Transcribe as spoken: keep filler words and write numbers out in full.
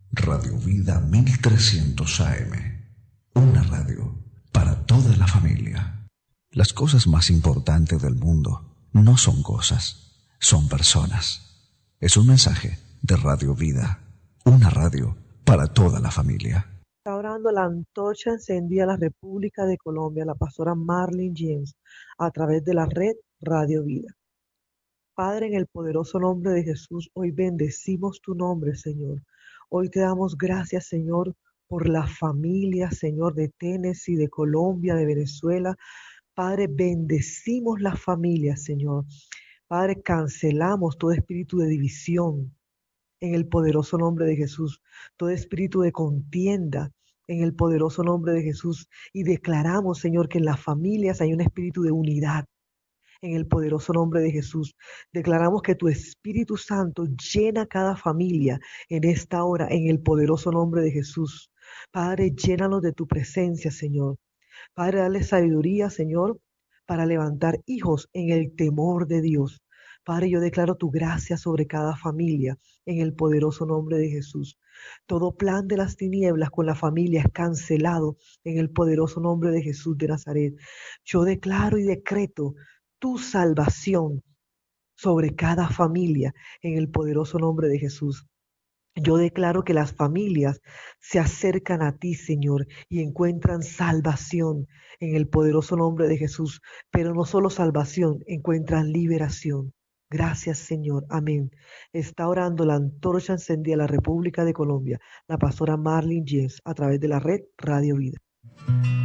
Radio Vida mil trescientos A M. Una radio para toda la familia. Las cosas más importantes del mundo no son cosas, son personas. Es un mensaje de Radio Vida, una radio para toda la familia. Está orando la antorcha encendida a la República de Colombia, la pastora Marlene James, a través de la red Radio Vida. Padre, en el poderoso nombre de Jesús, hoy bendecimos tu nombre, Señor. Hoy te damos gracias, Señor, por la familia, Señor, de Tennessee, de Colombia, de Venezuela. Padre, bendecimos la familia, Señor. Padre, cancelamos todo espíritu de división en el poderoso nombre de Jesús, todo espíritu de contienda en el poderoso nombre de Jesús. Y declaramos, Señor, que en las familias hay un espíritu de unidad. En el poderoso nombre de Jesús, declaramos que tu Espíritu Santo llena cada familia en esta hora, en el poderoso nombre de Jesús. Padre, llénanos de tu presencia, Señor. Padre, dale sabiduría, Señor, para levantar hijos en el temor de Dios. Padre, yo declaro tu gracia sobre cada familia en el poderoso nombre de Jesús. Todo plan de las tinieblas con la familia es cancelado en el poderoso nombre de Jesús de Nazaret. Yo declaro y decreto tu salvación sobre cada familia en el poderoso nombre de Jesús. Yo declaro que las familias se acercan a ti, Señor, y encuentran salvación en el poderoso nombre de Jesús. Pero no solo salvación, encuentran liberación. Gracias, Señor. Amén. Está orando la antorcha encendida de la República de Colombia, la pastora Marlene James, a través de la red Radio Vida.